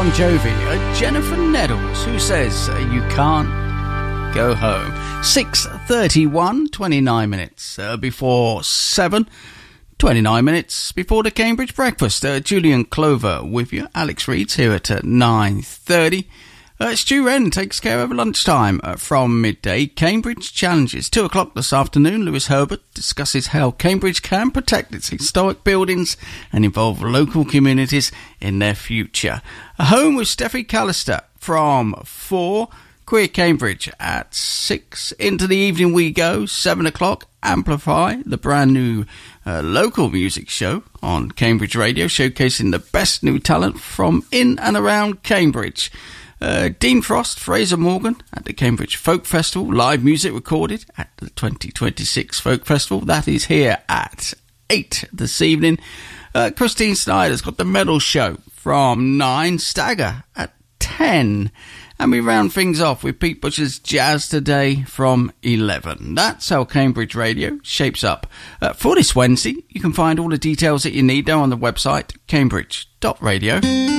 Bon Jovi, Jennifer Nettles, who says you can't go home. 6:31, 29 minutes before 7, 29 minutes before the Cambridge breakfast. Julian Clover with you. Alex Reed's here at 9:30. Stu Wren takes care of lunchtime from midday. Cambridge challenges. 2 o'clock this afternoon, Lewis Herbert discusses how Cambridge can protect its historic buildings and involve local communities in their future. A home with Steffi Callister from 4. Queer Cambridge at 6. Into the evening we go. 7 o'clock, Amplify, the brand new local music show on Cambridge Radio, showcasing the best new talent from in and around Cambridge. Dean Frost, Fraser Morgan at the Cambridge Folk Festival. Live music recorded at the 2026 Folk Festival. That is here at 8 this evening. Christine Snyder's got the medal show from 9. Stagger at 10. And we round things off with Pete Butcher's Jazz Today from 11. That's how Cambridge Radio shapes up for this Wednesday. You can find all the details that you need there on the website, cambridge.radio.